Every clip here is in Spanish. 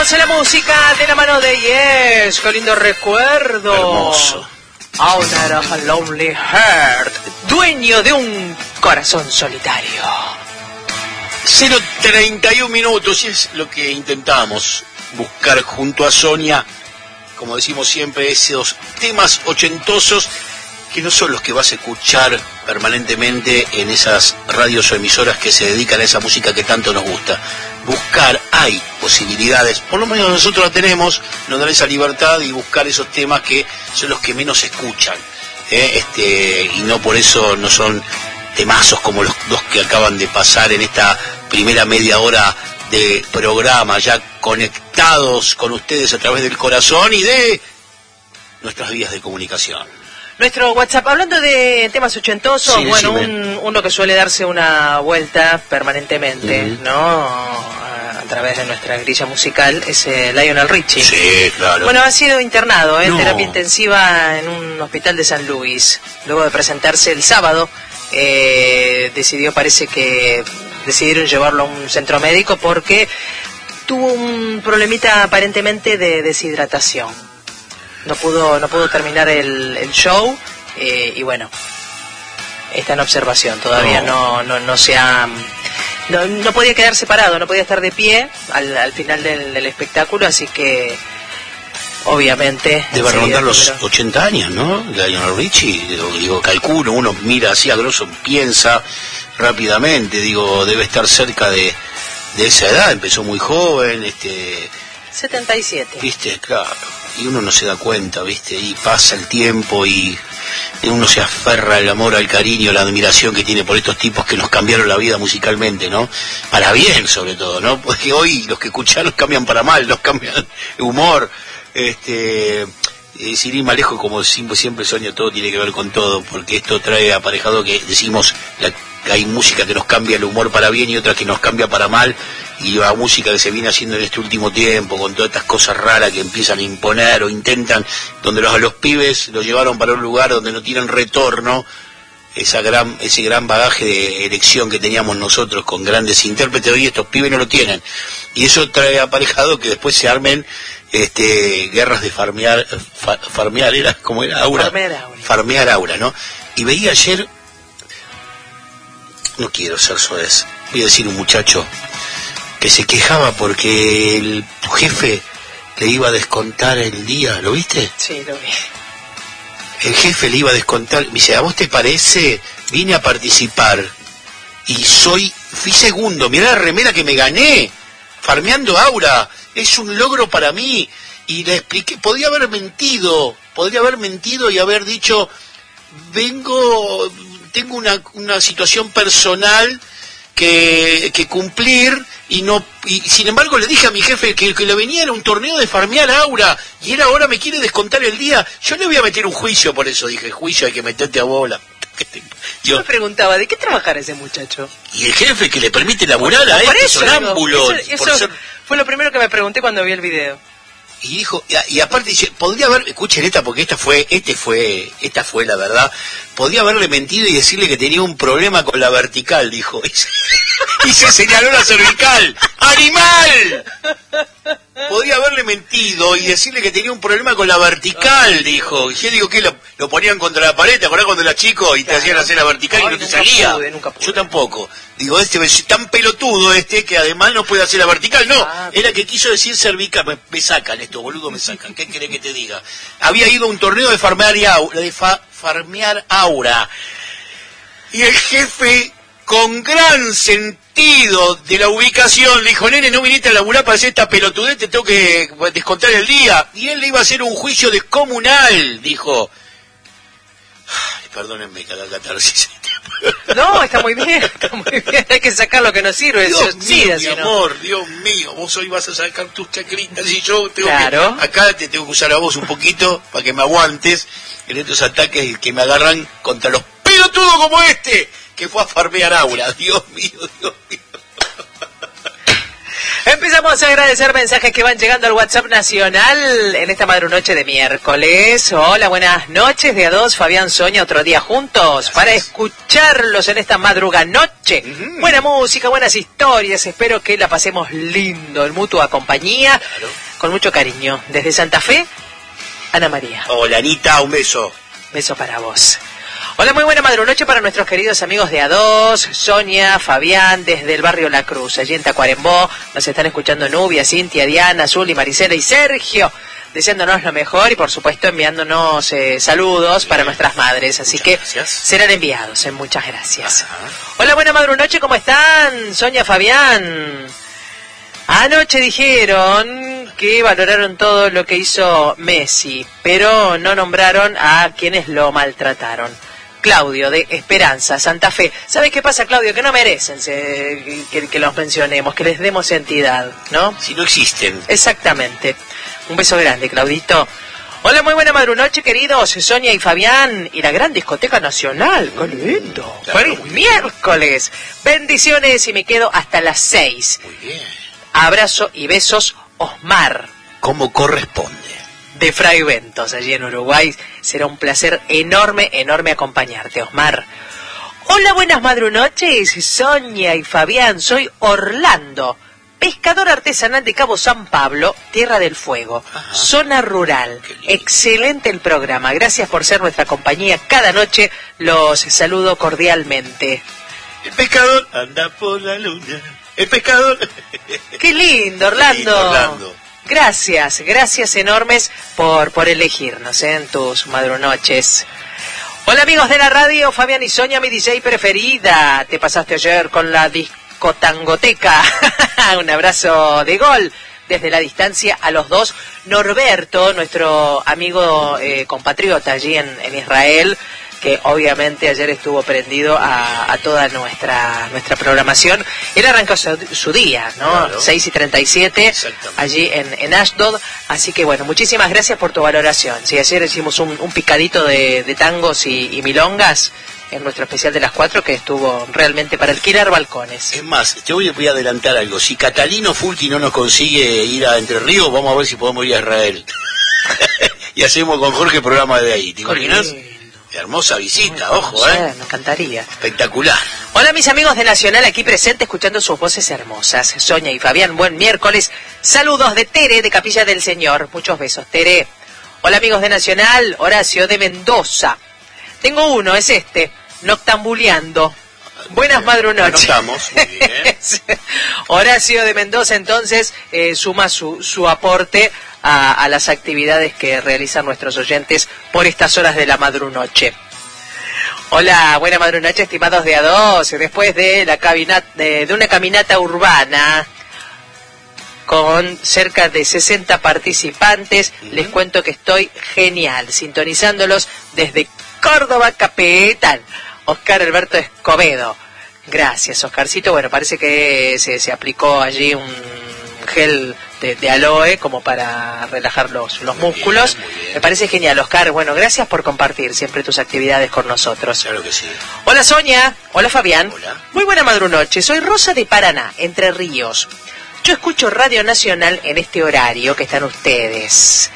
Regresa la música de la mano de Yes. Qué lindo recuerdo. Hermoso. Owner of a Lonely Heart. Dueño de un corazón solitario. 0:31 minutos, y es lo que intentamos buscar junto a Sonia, como decimos siempre, esos temas ochentosos que no son los que vas a escuchar permanentemente en esas radios o emisoras que se dedican a esa música que tanto nos gusta. Buscar, hay posibilidades, por lo menos nosotros la tenemos, nos dan esa libertad y buscar esos temas que son los que menos se escuchan, y no por eso no son temazos como los dos que acaban de pasar en esta primera media hora de programa, ya conectados con ustedes a través del corazón y de nuestras vías de comunicación. Nuestro WhatsApp, hablando de temas ochentosos, Sí, bueno, decime. uno que suele darse una vuelta permanentemente, ¿no? A través de nuestra grilla musical, es Lionel Richie. Sí, claro. Bueno, ha sido internado en No. terapia intensiva en un hospital de San Luis. Luego de presentarse el sábado, decidieron llevarlo a un centro médico porque tuvo un problemita aparentemente de deshidratación. No pudo terminar el show, y bueno, está en observación todavía. No se ha... No podía quedarse parado, no podía estar de pie al final del espectáculo, así que obviamente Debe rondar los primero. 80 años, ¿no? Lionel Richie, digo, calculo, uno mira así a grosso, piensa rápidamente, digo, debe estar cerca de esa edad, empezó muy joven, 77. viste, claro, y uno no se da cuenta, viste, y pasa el tiempo y uno se aferra al amor, al cariño, la admiración que tiene por estos tipos que nos cambiaron la vida musicalmente, ¿no? Para bien, sobre todo, ¿no? Porque hoy los que escuchan los cambian para mal, los cambian humor, sin ir más lejos, como siempre Sonia, todo tiene que ver con todo, porque esto trae aparejado que decimos que hay música que nos cambia el humor para bien y otra que nos cambia para mal, y la música que se viene haciendo en este último tiempo, con todas estas cosas raras que empiezan a imponer o intentan, donde los pibes los llevaron para un lugar donde no tienen retorno, ese gran bagaje de elección que teníamos nosotros con grandes intérpretes, hoy estos pibes no lo tienen, y eso trae aparejado que después se armen guerras de farmear era como era Aura, farmear Aura, ¿no? Y veía ayer, no quiero ser soez, voy a decir un muchacho que se quejaba porque el jefe le iba a descontar el día, ¿lo viste? Sí, lo vi. El jefe le iba a descontar, me dice, ¿a vos te parece? Vine a participar y fui segundo, mirá la remera que me gané, farmeando Aura, es un logro para mí. Y le expliqué, podría haber mentido y haber dicho, tengo una situación personal que cumplir, y sin embargo le dije a mi jefe que le venía era un torneo de farmear Aura, y él ahora me quiere descontar el día. Yo le voy a meter un juicio por eso, dije, juicio hay que meterte a bola. Yo me preguntaba, ¿de qué trabajará ese muchacho? Y el jefe que le permite laburar a este sonámbulo. Eso fue lo primero que me pregunté cuando vi el video. Y dijo, y aparte dice, podría haber, escuchen esta porque esta fue la verdad, podría haberle mentido y decirle que tenía un problema con la vertical, dijo. Y se señaló la cervical. ¡Animal! Podría haberle mentido y decirle que tenía un problema con la vertical, dijo. Y yo digo, ¿qué? Lo ponían contra la pared, ¿te acordás cuando eras chico y te hacían hacer la vertical y no te salía? Nunca pude. Yo tampoco. Digo, es tan pelotudo que además no puede hacer la vertical. No, era que quiso decir cervical. Me sacan esto, boludo, me sacan. ¿Qué querés que te diga? Había ido a un torneo de farmear Aura. Y el jefe, con gran sentido de la ubicación, le dijo, nene, no viniste a laburar para hacer esta pelotudez, te tengo que descontar el día. Y él le iba a hacer un juicio descomunal, dijo. Ay, perdónenme cada catarsis. No, está muy bien, hay que sacar lo que nos sirve. Dios mío, mi amor, Dios mío, vos hoy vas a sacar tus chacritas y yo tengo claro. Acá te tengo que usar a vos un poquito para que me aguantes en estos ataques que me agarran contra los pelotudos como que fue a farmear Aura. Dios mío, Dios mío. Empezamos Vamos a agradecer mensajes que van llegando al WhatsApp nacional en esta madrunoche de miércoles. Hola, buenas noches de A2, Fabián, Sonia, otro día juntos. Gracias. Para escucharlos en esta madruganoche. Buena música, buenas historias, espero que la pasemos lindo en mutua compañía, claro. Con mucho cariño. Desde Santa Fe, Ana María. Hola, Anita, un beso. Beso para vos. Hola, muy buena madrunoche para nuestros queridos amigos de A2, Sonia, Fabián, desde el barrio La Cruz, allí en Tacuarembó. Nos están escuchando Nubia, Cintia, Diana, Zuli, Maricela y Sergio, deseándonos lo mejor y por supuesto enviándonos saludos para nuestras madres. Así que serán enviados. Muchas gracias. Ajá. Hola, buena madrunoche, ¿cómo están? Sonia, Fabián. Anoche dijeron que valoraron todo lo que hizo Messi, pero no nombraron a quienes lo maltrataron. Claudio, de Esperanza, Santa Fe. ¿Sabes qué pasa, Claudio? Que no merecen que los mencionemos, que les demos entidad, ¿no? Si no existen. Exactamente. Un beso grande, Claudito. Hola, muy buena madrunoche, queridos. Sonia y Fabián y la gran discoteca nacional. ¡Qué lindo! Claro, ¡Feliz miércoles! Bendiciones y me quedo hasta las 6. Muy bien. Abrazo y besos, Osmar. Como corresponde. De Fray Ventos, allí en Uruguay. Será un placer enorme, enorme acompañarte, Osmar. Hola, buenas madrunoches, Sonia y Fabián. Soy Orlando, pescador artesanal de Cabo San Pablo, Tierra del Fuego. Ajá. Zona rural. Excelente el programa. Gracias por ser nuestra compañía cada noche. Los saludo cordialmente. El pescador anda por la luna. El pescador. Qué lindo, Orlando. Qué lindo, Orlando. Gracias enormes por elegirnos en tus madrunoches. Hola, amigos de la radio, Fabián y Sonia, mi DJ preferida. Te pasaste ayer con la discotangoteca. Un abrazo de gol desde la distancia a los dos. Norberto, nuestro amigo compatriota allí en Israel, que obviamente ayer estuvo prendido a toda nuestra programación. Él arrancó su día, ¿no? Claro. 6:37, allí en Ashdod. Así que bueno, muchísimas gracias por tu valoración. Sí, ayer hicimos un picadito de tangos y milongas en nuestro especial de las 4, que estuvo realmente para alquilar balcones. Es más, te voy a adelantar algo. Si Catalino Fulki no nos consigue ir a Entre Ríos, vamos a ver si podemos ir a Israel. Y hacemos con Jorge programa de ahí, ¿te imaginas? Hermosa visita, ojo, Me encantaría. Espectacular. Hola, mis amigos de Nacional, aquí presente escuchando sus voces hermosas. Sonia y Fabián, buen miércoles. Saludos de Tere, de Capilla del Señor. Muchos besos, Tere. Hola, amigos de Nacional, Horacio de Mendoza. Tengo uno, es este, Noctambuleando. Buenas madrunoches. Anotamos, muy bien. Horacio de Mendoza, entonces, suma su aporte a las actividades que realizan nuestros oyentes por estas horas de la madrunoche. Hola, buena madrunoche, estimados de A2. Después de una caminata urbana con cerca de 60 participantes, les cuento que estoy genial, sintonizándolos desde Córdoba capital. Oscar Alberto Escobedo. Gracias, Oscarcito. Bueno, parece que se aplicó allí un gel de aloe como para relajar los músculos. Bien. Me parece genial, Oscar. Bueno, gracias por compartir siempre tus actividades con nosotros. Claro que sí. Hola, Sonia. Hola, Fabián. Hola. Muy buena madrunoche. Soy Rosa de Paraná, Entre Ríos. Yo escucho Radio Nacional en este horario que están ustedes.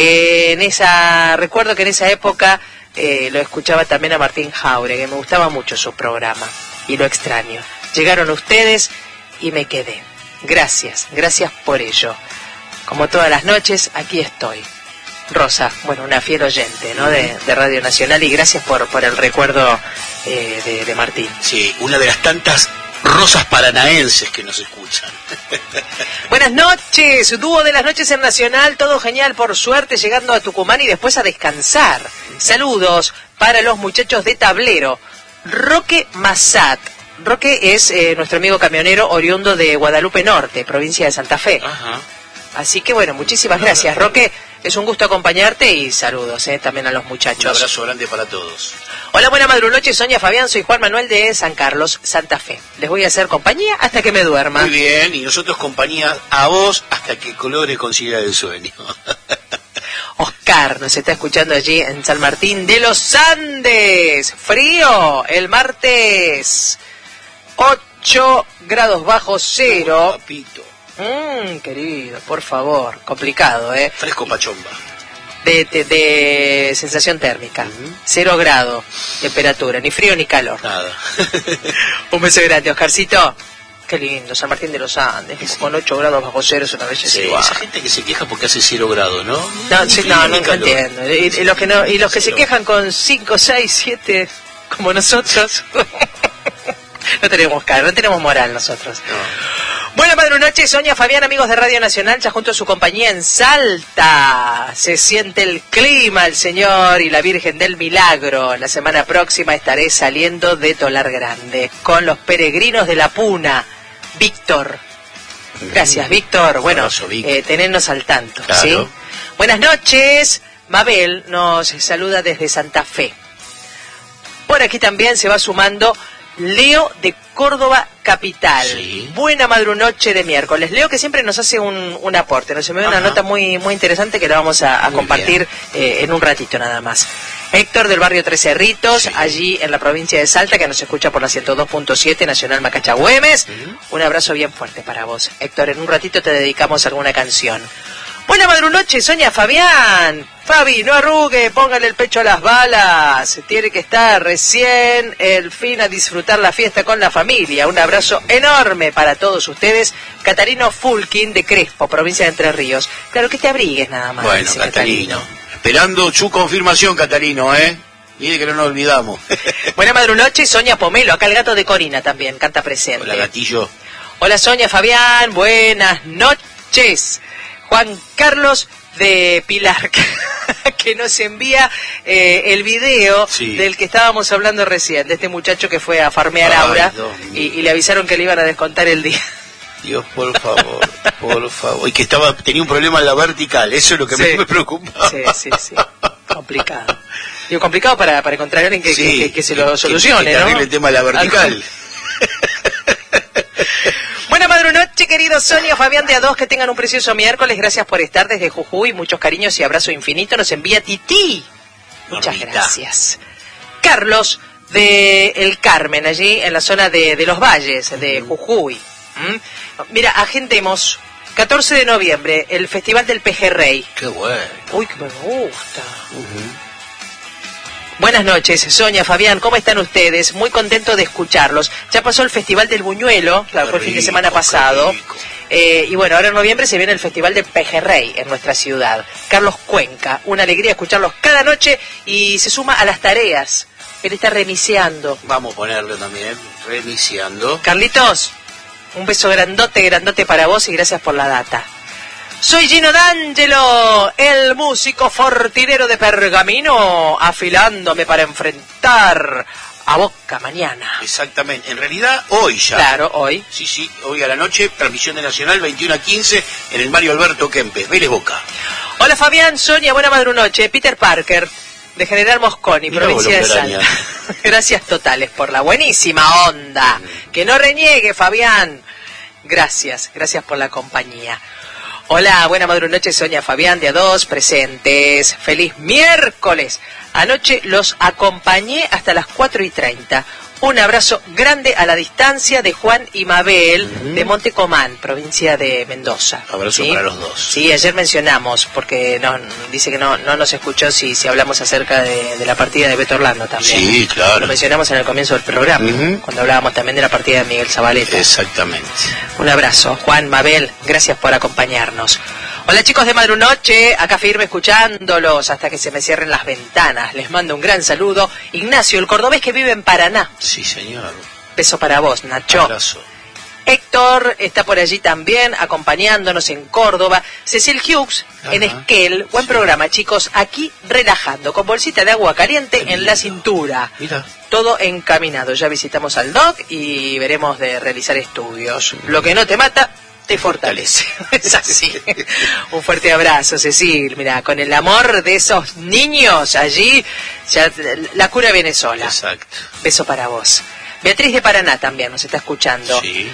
Recuerdo que en esa época lo escuchaba también a Martín Jauregui, que me gustaba mucho su programa y lo extraño. Llegaron ustedes y me quedé. Gracias por ello. Como todas las noches, aquí estoy. Rosa, bueno, una fiel oyente, ¿no? de Radio Nacional, y gracias por el recuerdo de Martín. Sí, una de las tantas rosas paranaenses que nos escuchan. Buenas noches, dúo de las noches en Nacional, todo genial, por suerte, llegando a Tucumán y después a descansar. Saludos para los muchachos de Tablero. Roque Massat. Roque es nuestro amigo camionero oriundo de Guadalupe Norte, provincia de Santa Fe. Ajá. Así que bueno, muchísimas gracias, Roque. Es un gusto acompañarte y saludos también a los muchachos. Un abrazo grande para todos. Hola, buena madrunoche, Sonia, Fabián. Soy Juan Manuel de San Carlos, Santa Fe. Les voy a hacer compañía hasta que me duerma. Muy bien, y nosotros compañía a vos hasta que Colores consiga el sueño. Oscar nos está escuchando allí en San Martín de los Andes. Frío el martes. 8 grados bajo cero. Papito. Querido, por favor, complicado, ¿eh? Fresco pachomba. De sensación térmica, 0 grados, temperatura, ni frío ni calor. Nada. Un beso grande, Oscarcito. Qué lindo, San Martín de los Andes, sí. Con 8 grados bajo cero es una belleza. Sí, esa gente que se queja porque hace 0 grados, ¿no? No entiendo. Y los que se quejan con 5, 6, 7, como nosotros, no tenemos moral nosotros. No. Buenas noches, Sonia, Fabián, amigos de Radio Nacional, ya junto a su compañía en Salta. Se siente el clima, el Señor y la Virgen del Milagro. La semana próxima estaré saliendo de Tolar Grande con los peregrinos de la Puna. Víctor. Gracias, Víctor. Bueno, tenernos al tanto, claro. ¿Sí? Buenas noches. Mabel nos saluda desde Santa Fe. Por aquí también se va sumando Leo de Córdoba Capital. Sí. Buena madrunoche de miércoles. Leo, que siempre nos hace un aporte, nos envió una nota muy interesante que la vamos a compartir en un ratito nada más. Héctor del barrio Tres Cerritos, sí. Allí en la provincia de Salta, que nos escucha por la 102.7 Nacional Macachagüemes. Un abrazo bien fuerte para vos, Héctor. En un ratito te dedicamos alguna canción. Buena madrunoche, Sonia, Fabián. Fabi, no arrugue, póngale el pecho a las balas. Tiene que estar recién el fin a disfrutar la fiesta con la familia. Un abrazo enorme para todos ustedes. Catarino Fulkin de Crespo, provincia de Entre Ríos. Claro, que te abrigues nada más. Bueno, Catarino. Esperando su confirmación, Catarino, ¿eh? Mire que no nos olvidamos. Buena madrunoche, Sonia Pomelo. Acá el gato de Corina también canta presente. Hola, gatillo. Hola, Sonia, Fabián. Buenas noches. Juan Carlos de Pilar, que nos envía el video del que estábamos hablando recién, de este muchacho que fue a farmear Aura y le avisaron que le iban a descontar el día. Dios, por favor, por favor. Y que tenía un problema en la vertical, eso es lo que me preocupa. Sí. Complicado. Digo, complicado para encontrar a alguien que se lo solucione, que ¿no? arregle el tema de la vertical. Buena madrunoche, querido Sonia, Fabián de A2, que tengan un precioso miércoles. Gracias por estar desde Jujuy. Muchos cariños y abrazo infinito. Nos envía Tití. Muchas gracias. Carlos de El Carmen, allí en la zona de Los Valles, de Jujuy. Mira, agendemos 14 de noviembre, el Festival del Pejerrey. Qué bueno. Uy, que me gusta. Buenas noches, Sonia, Fabián, ¿cómo están ustedes? Muy contento de escucharlos. Ya pasó el Festival del Buñuelo, claro, fue el fin de semana pasado. Y bueno, ahora en noviembre se viene el Festival del Pejerrey en nuestra ciudad. Carlos Cuenca, una alegría escucharlos cada noche y se suma a las tareas. Él está remiseando. Vamos a ponerlo también, remiseando. Carlitos, un beso grandote para vos y gracias por la data. Soy Gino D'Angelo, el músico fortinero de Pergamino, afilándome para enfrentar a Boca mañana. Exactamente, en realidad hoy ya. Claro, hoy. Sí, hoy a la noche, transmisión de Nacional 21:15 en el Mario Alberto Kempes, Vélez Boca. Hola Fabián, Sonia, buena madrunoche. Peter Parker, de General Mosconi, provincia de Salta. Gracias totales por la buenísima onda. Que no reniegue, Fabián. Gracias por la compañía. Hola, buena madrunoche, Sonia, Fabián de A2, presentes. Feliz miércoles. Anoche los acompañé hasta las 4:30. Un abrazo grande a la distancia de Juan y Mabel de Montecomán, provincia de Mendoza. Abrazo para los dos. Sí, ayer mencionamos, porque dice que no nos escuchó si hablamos acerca de la partida de Beto Orlando también. Sí, claro. Lo mencionamos en el comienzo del programa, cuando hablábamos también de la partida de Miguel Zabaleta. Exactamente. Un abrazo, Juan, Mabel, gracias por acompañarnos. Hola chicos de Madrunoche, acá firme escuchándolos hasta que se me cierren las ventanas. Les mando un gran saludo. Ignacio, el cordobés que vive en Paraná. Sí, señor. Beso para vos, Nacho. Abrazo. Héctor está por allí también, acompañándonos en Córdoba. Cecil Hughes, en Esquel. Buen programa, chicos. Aquí relajando, con bolsita de agua caliente en la cintura. Mira. Todo encaminado. Ya visitamos al doc y veremos de realizar estudios. Lo que no te mata te fortalece. Es así. Un fuerte abrazo, Cecil. Mira, con el amor de esos niños allí, ya la cura viene sola. Exacto. Beso para vos. Beatriz de Paraná también nos está escuchando. Sí.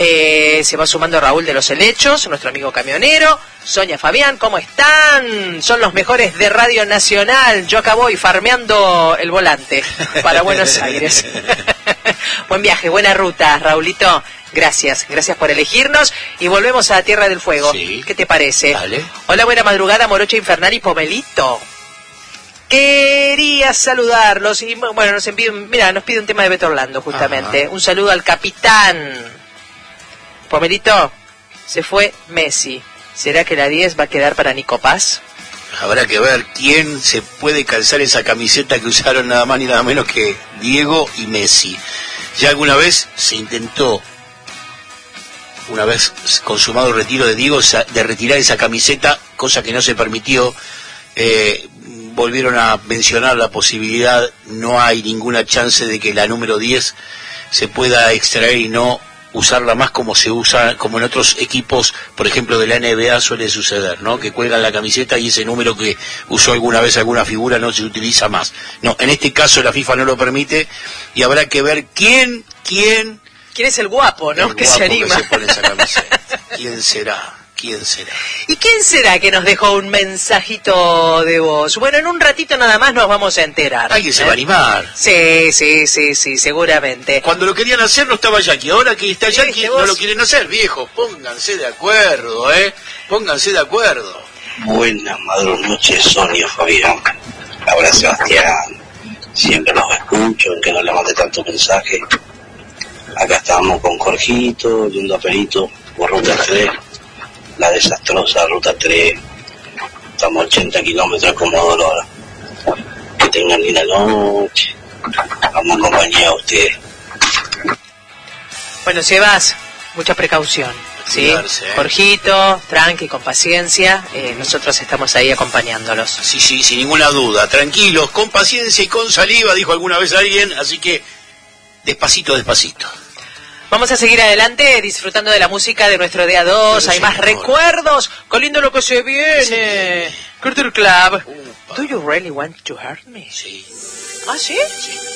Se va sumando Raúl de los Helechos, nuestro amigo camionero. Sonia, Fabián, ¿cómo están? Son los mejores de Radio Nacional. Yo acá voy farmeando el volante para Buenos Aires. Buen viaje, buena ruta, Raulito. Gracias por elegirnos y volvemos a Tierra del Fuego. Sí. ¿Qué te parece? Dale. Hola, buena madrugada, Morocha Infernal y Pomelito. Quería saludarlos y bueno, nos pide un tema de Beto Orlando justamente. Ajá. Un saludo al capitán. Pomelito, se fue Messi. ¿Será que la 10 va a quedar para Nico Paz? Habrá que ver quién se puede calzar esa camiseta que usaron nada más ni nada menos que Diego y Messi. Ya alguna vez se intentó, una vez consumado el retiro de Diego, de retirar esa camiseta, cosa que no se permitió. Volvieron a mencionar la posibilidad, no hay ninguna chance de que la número 10 se pueda extraer y no usarla más como se usa, como en otros equipos, por ejemplo de la NBA suele suceder, ¿no? Que cuelgan la camiseta y ese número que usó alguna vez alguna figura no se utiliza más. No, en este caso la FIFA no lo permite y habrá que ver quién es el guapo, ¿no? el Que guapo se anima. que se pone esa camiseta. ¿Quién será? ¿Y quién será que nos dejó un mensajito de voz? Bueno, en un ratito nada más nos vamos a enterar. Alguien se va a animar. Sí, seguramente. Cuando lo querían hacer no estaba Jackie, ahora que está Jackie no lo quieren hacer, viejo. Pónganse de acuerdo, pónganse de acuerdo. Buenas noches, Sonia, Fabián. Ahora Sebastián, siempre los escucho, aunque no le mande tanto mensaje. Acá estamos con Jorgito, yendo a Perito, por Ruta 3, la desastrosa Ruta 3. Estamos 80 kilómetros como Dolor. Que tengan linda noche. Vamos a acompañar a ustedes. Bueno, Sebas, mucha precaución. ¿Sí? Cuidarse, Jorgito, tranqui, con paciencia, nosotros estamos ahí acompañándolos. Sí, sin ninguna duda, tranquilos, con paciencia y con saliva, dijo alguna vez alguien, así que despacito. Vamos a seguir adelante disfrutando de la música de nuestro día 2, hay más recuerdos, qué lindo lo que se viene. Culture Club. Upa. Do you really want to hurt me? Sí. ¿Ah, sí? Sí.